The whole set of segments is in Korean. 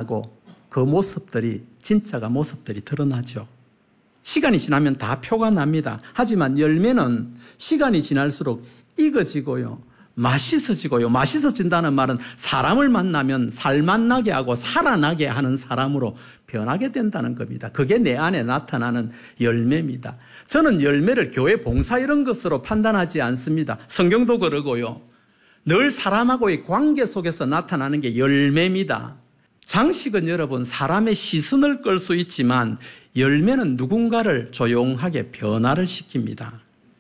지나고 그 모습들이, 진짜가 모습들이 드러나죠. 시간이 지나면 다 표가 납니다. 하지만 열매는 시간이 지날수록 익어지고요, 맛있어지고요. 맛있어진다는 말은 사람을 만나면 살맛나게 하고 살아나게 하는 사람으로 변하게 된다는 겁니다. 그게 내 안에 나타나는 열매입니다. 저는 열매를 교회 봉사 이런 것으로 판단하지 않습니다. 성경도 그러고요. 늘 사람하고의 관계 속에서 나타나는 게 열매입니다. 장식은 여러분 사람의 시선을 끌 수 있지만 열매는 누군가를 조용하게 변화를 시킵니다.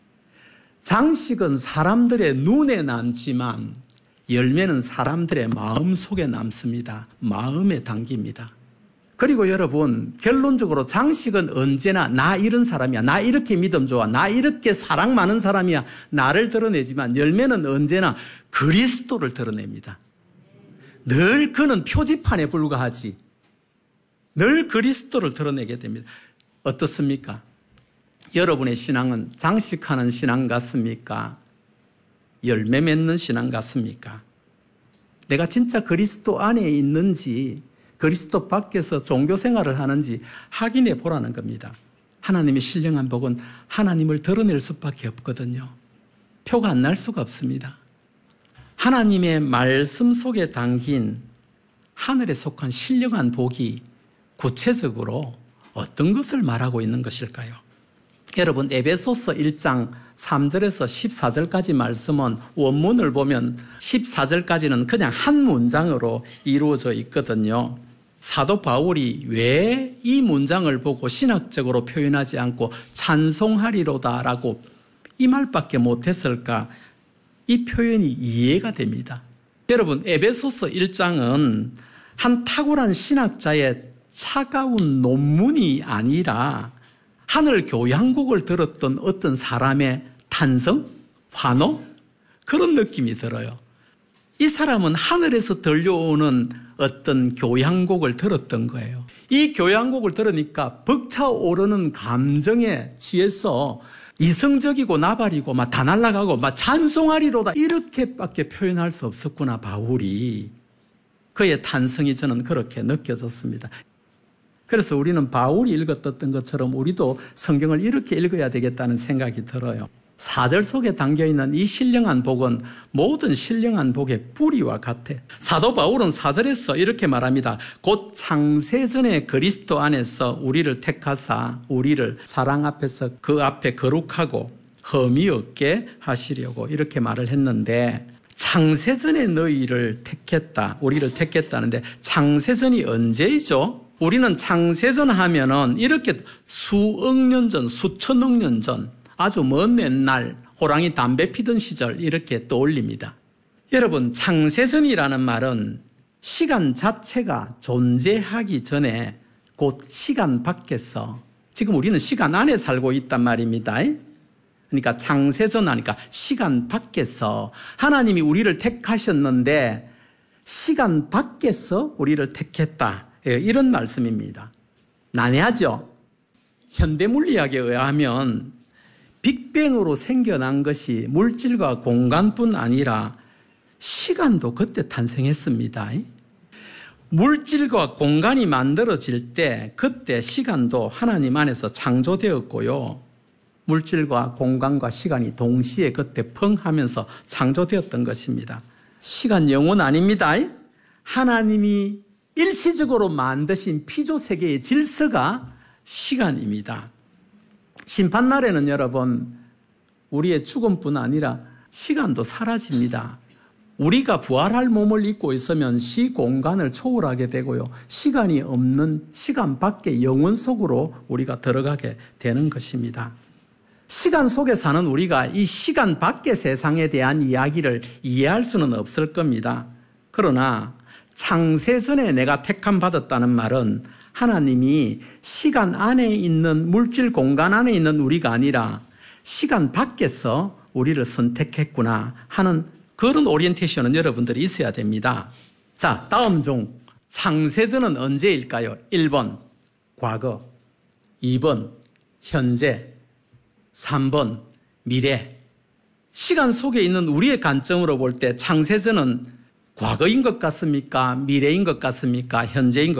장식은 사람들의 눈에 남지만 열매는 사람들의 마음 속에 남습니다. 마음에 담깁니다. 그리고 여러분, 결론적으로 장식은 언제나 나 이런 사람이야, 나 이렇게 믿음 좋아, 나 이렇게 사랑 많은 사람이야, 나를 드러내지만 열매는 언제나 그리스도를 드러냅니다. 늘 그는 표지판에 불과하지, 늘 그리스도를 드러내게 됩니다. 어떻습니까? 여러분의 신앙은 장식하는 신앙 같습니까? 열매 맺는 신앙 같습니까? 내가 진짜 그리스도 안에 있는지, 그리스도 밖에서 종교 생활을 하는지 확인해 보라는 겁니다. 하나님의 신령한 복은 하나님을 드러낼 수밖에 없거든요. 표가 안 날 수가 없습니다. 하나님의 말씀 속에 담긴 하늘에 속한 신령한 복이 구체적으로 어떤 것을 말하고 있는 것일까요? 여러분, 에베소서 1장 3절에서 14절까지 말씀은 원문을 보면 14절까지는 그냥 한 문장으로 이루어져 있거든요. 사도 바울이 왜 이 문장을 보고 신학적으로 표현하지 않고 찬송하리로다라고 이 말밖에 못했을까? 이 표현이 이해가 됩니다. 여러분, 에베소서 1장은 한 탁월한 신학자의 차가운 논문이 아니라 하늘 교향곡을 들었던 어떤 사람의 탄성, 환호, 그런 느낌이 들어요. 이 사람은 하늘에서 들려오는 어떤 교향곡을 들었던 거예요. 이 교향곡을 들으니까 벅차오르는 감정에 취해서 이성적이고 나발이고 막 다 날아가고 막 찬송하리로다, 이렇게밖에 표현할 수 없었구나, 바울이. 그의 탄성이 저는 그렇게 느껴졌습니다. 그래서 우리는 바울이 읽었던 것처럼 우리도 성경을 이렇게 읽어야 되겠다는 생각이 들어요. 4절 속에 담겨있는 이 신령한 복은 모든 신령한 복의 뿌리와 같아. 사도 바울은 4절에서 이렇게 말합니다. 곧 창세전에 그리스도 안에서 우리를 택하사 우리를 사랑 앞에서 그 앞에 거룩하고 흠이 없게 하시려고, 이렇게 말을 했는데, 창세전에 너희를 택했다, 우리를 택했다는데 창세전이 언제이죠? 우리는 창세전 하면은 이렇게 수억 년 전, 수천억 년 전, 아주 먼 옛날 호랑이 담배 피던 시절 이렇게 떠올립니다. 여러분, 창세전이라는 말은 시간 자체가 존재하기 전에 곧 시간 밖에서, 지금 우리는 시간 안에 살고 있단 말입니다. 그러니까 창세전 하니까 시간 밖에서 하나님이 우리를 택하셨는데 시간 밖에서 우리를 택했다, 이런 말씀입니다. 난해하죠? 현대물리학에 의하면 빅뱅으로 생겨난 것이 물질과 공간뿐 아니라 시간도 그때 탄생했습니다. 물질과 공간이 만들어질 때 그때 시간도 하나님 안에서 창조되었고요, 물질과 공간과 시간이 동시에 그때 펑 하면서 창조되었던 것입니다. 시간 영혼 아닙니다. 하나님이 일시적으로 만드신 피조세계의 질서가 시간입니다. 심판날에는 여러분, 우리의 죽음뿐 아니라 시간도 사라집니다. 우리가 부활할 몸을 입고 있으면 시공간을 초월하게 되고요, 시간이 없는 시간 밖의 영혼 속으로 우리가 들어가게 되는 것입니다. 시간 속에 사는 우리가 이 시간 밖의 세상에 대한 이야기를 이해할 수는 없을 겁니다. 그러나 창세전에 내가 택함 받았다는 말은 하나님이 시간 안에 있는, 물질 공간 안에 있는 우리가 아니라 시간 밖에서 우리를 선택했구나 하는 그런 오리엔테이션은 여러분들이 있어야 됩니다. 자, 다음 중 창세전은 언제일까요? 1번 과거, 2번 현재, 3번 미래. 시간 속에 있는 우리의 관점으로 볼 때 창세전은 과거인 것 같습니까? 미래인 것 같습니까? 현재인 것